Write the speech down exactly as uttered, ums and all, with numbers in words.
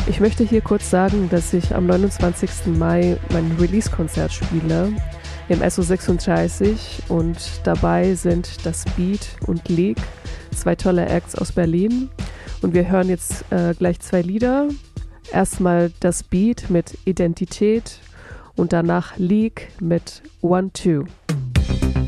Ich möchte hier kurz sagen, dass ich am neunundzwanzigsten Mai mein Release-Konzert spiele im S O sechsunddreißig und dabei sind das Beat und Leak, zwei tolle Acts aus Berlin. Und wir hören jetzt äh, gleich zwei Lieder. Erstmal das Beat mit Identität und danach Leak mit One Two.